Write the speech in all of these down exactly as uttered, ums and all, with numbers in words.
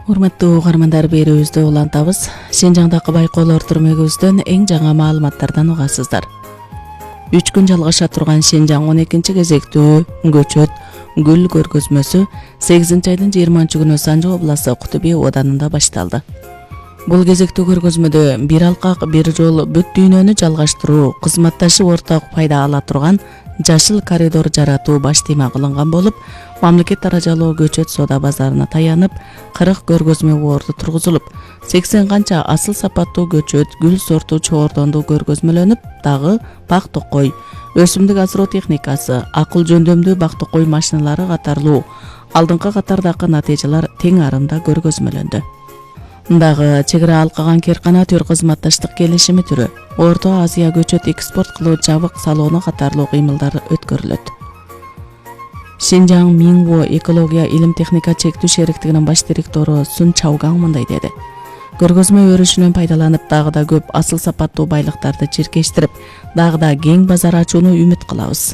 Урматтуу угармандар, берүүбүздү улантабыз. Шенжаңдагы байкоолор түрмөгүбүздөн эң жаңы маалыматтардан угасыздар. үч күн жалгаша турган Шенжаң он экинчи кезектүү көчөт гүл көргөзмөсү сегизинчи айдын жыйырманчы күнү Санжы областы Кутуби оданында башталды. Бул кезектүү көргөзмөдө бир алкак бир жол бүт дүйнөнү жалгаштыруу, кызматташып орток пайда ала турган жашыл коридор жаратуу баш тема кылынган болуп, мамлекет даражалуу көчөт соода базарына таянып, кырк көргөзмө орду тургузулуп, сексен канча асыл сапаттуу көчөт гүл сорту чоордонду көргөзмөлөнүп, дагы бак токой, өсүмдүк асыроо техникасы, акыл жөндөмдүү бак токой машиналары катарлуу алдыңкы катардагы натыйжалар тең арында көргөзмөлөндү. Дагы чек ара алкаган керкана түр кызматташтык келишими түрү, Орто Азия көчөт экспорт кылуу жабык салону катарлуу кыймылдар өткөрүлөт. Шенжаң Минво экология илим техника чектүү шериктигинин баш директору Сун Чаугаң мындай деди. Көргөзмө өрүшүнөн пайдаланып, дагы да көп асыл сапаттуу байлыктарды чиркештирип, дагы да кең базар ачууну үмүт кылабыз.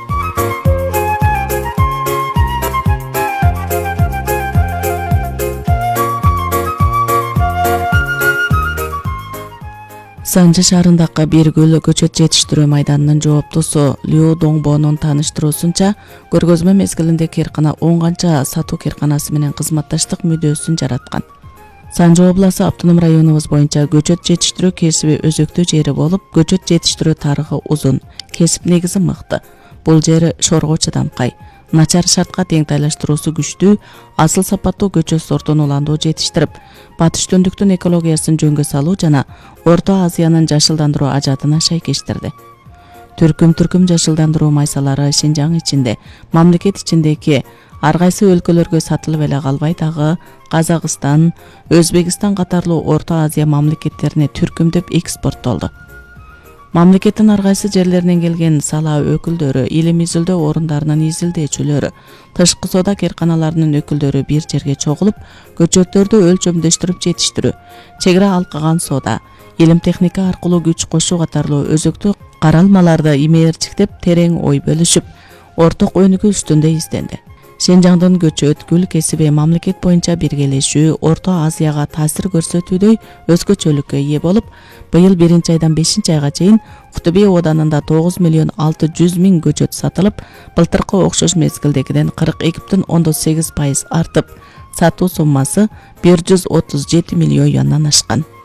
Санжы шаарындагы бир гүл көчөт жетиштирүү майданынын жооптусу Лю Доңбонун тааныштыруусунча, көргөзмө мезгилинде керкана он канча сатуу керканасы менен кызматташтык мүдөөсүн жараткан. Санжы обласы автоном районубуз боюнча көчөт жетиштирүү кесиби өзөктүү жери болуп, көчөт жетиштирүү тарыхы узун, кесип негизи мыкты. Бул жер шорго чыдамкай, начар шартка тең тайлаштыруусу күчтүү, асыл сапаттуу көчөт сортун уландуу жетиштирип, батыш түндүктүн экологиясын жөнгө салуу жана Орто Азиянын жашылдандыруу ажатына шайкештирди. Түркүм-түркүм жашылдандыруу майсалары Шенжаң ичинде, мамлекет ичиндеги ар кайсы өлкөлөргө сатылып эле калбай, дагы Казакстан, Өзбекстан катарлуу Орто Азия мамлекеттерине түркүмдөп экспорттолду. Мамлекеттин ар кайсы жерлеринен келген сала өкүлдөрү, илим изилдөө орундарынын изилдөөчүлөрү, тышкы соода керканаларынын өкүлдөрү бир жерге чогулуп, көчөттөрдү өлчөмдөштүрүп жетиштирүү, чек ара алкаган соода, илим техника аркылуу күч кошуу катарлуу өзөктүү каралмаларды имээрчиктеп, терең ой бөлүшүп, орток өнүгүү үстүндө изденди. Шенжаңдын көчөт гүл кесиби мамлекет боюнча биргелешүү Орто Азияга таасир көрсөтүүдөй өзгөчөлүккө ээ болуп, быйыл биринчи айдан бешинчи айга чейин Кутуби оданында тогуз миллион алты жүз миң көчөт сатылып, былтыркы окшош мезгилдегиден кырк эки бүтүн ондон сегиз пайыз артып, сатуу суммасы бир жүз отуз жети миллион юандан ашкан.